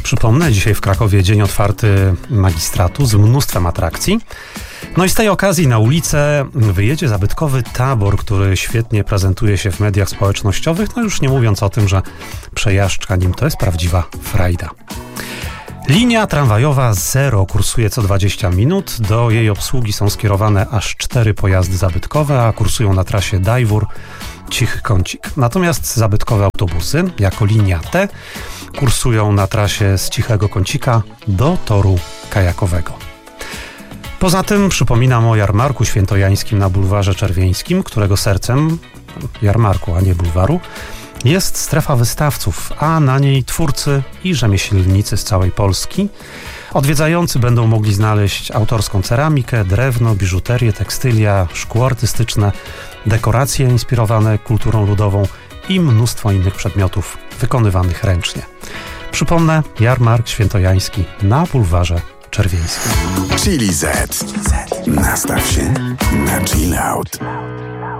Przypomnę, dzisiaj w Krakowie dzień otwarty magistratu z mnóstwem atrakcji. No i z tej okazji na ulicę wyjedzie zabytkowy tabor, który świetnie prezentuje się w mediach społecznościowych, no już nie mówiąc o tym, że przejażdżka nim to jest prawdziwa frajda. Linia tramwajowa Zero kursuje co 20 minut. Do jej obsługi są skierowane aż 4 pojazdy zabytkowe, a kursują na trasie Dajwór, Cichy Kącik. Natomiast zabytkowe autobusy, jako linia T, kursują na trasie z Cichego Kącika do toru kajakowego. Poza tym przypominam o jarmarku świętojańskim na bulwarze Czerwieńskim, którego sercem, jarmarku, a nie bulwaru, jest strefa wystawców, a na niej twórcy i rzemieślnicy z całej Polski. Odwiedzający będą mogli znaleźć autorską ceramikę, drewno, biżuterię, tekstylia, szkło artystyczne, dekoracje inspirowane kulturą ludową i mnóstwo innych przedmiotów wykonywanych ręcznie. Przypomnę, jarmark świętojański na bulwarze Czerwieńskim. Chili Z. Nastaw się na chill out.